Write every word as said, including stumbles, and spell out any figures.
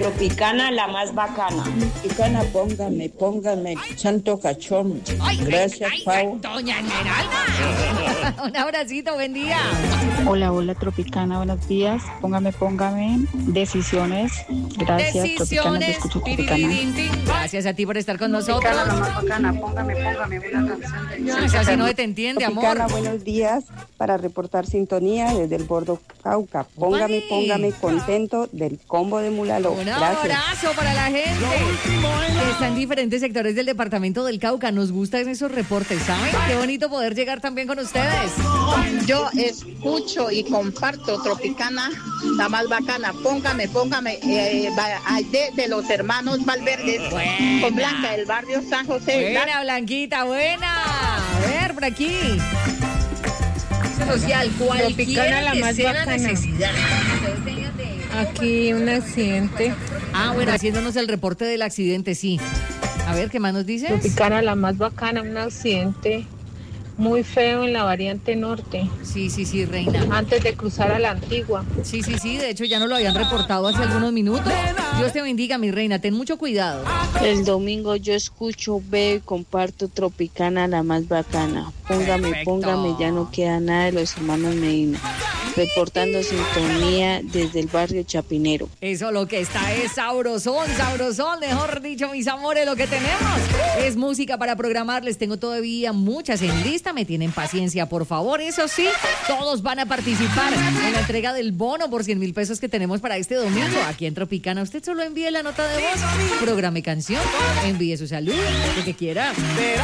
Tropicana, la más bacana. Tropicana, póngame, póngame, santo cachón. Ay, Gracias, ay, Pau. ay, doña Esmeralda. Un abracito, buen día. Hola, hola, Tropicana, buenos días. Póngame, póngame. Decisiones. Gracias, Tropicana, te Decisiones. escucho, Tin, Tropicana. tin, tin, tin. Gracias a ti por estar con nosotros. Tropicana, la más bacana, póngame, póngame una canción de Sí, esa sí no te entiende, amor. Tropicana, buenos días, para reportar sintonía desde el Bordo Cauca. Póngame, ¡Opale! póngame contento del combo de Mulalo. Un Gracias. abrazo para la gente que está en diferentes sectores del departamento del Cauca. Nos gustan esos reportes, ¿saben? Qué bonito poder llegar también con ustedes. Yo escucho y comparto Tropicana, la más bacana. Póngame, póngame, eh, de, de los hermanos Valverde, Buena. con Blanca del barrio San José. Buena, Blanquita, buena. A ver, por aquí. Social, Tropicana, la más bacana. necesidad. Aquí un accidente. Ah, bueno, haciéndonos el reporte del accidente, sí. A ver, ¿qué más nos dices? Tropicana, la más bacana, un accidente muy feo en la variante norte, Sí, sí, sí, reina. antes de cruzar a la antigua. Sí, sí, sí, de hecho ya nos lo habían reportado hace algunos minutos. Dios te bendiga, mi reina, ten mucho cuidado. El domingo yo escucho, veo y comparto Tropicana, la más bacana. Póngame, Perfecto. póngame, ya no queda nada de los hermanos Medina. Reportando sintonía desde el barrio Chapinero. Eso lo que está es sabrosón, sabrosón, mejor dicho, mis amores, lo que tenemos es música para programarles. Tengo todavía muchas en lista, me tienen paciencia, por favor. Eso sí, todos van a participar en la entrega del bono por cien mil pesos que tenemos para este domingo aquí en Tropicana. Usted solo envíe la nota de voz, programe canción, envíe su salud, lo que quiera.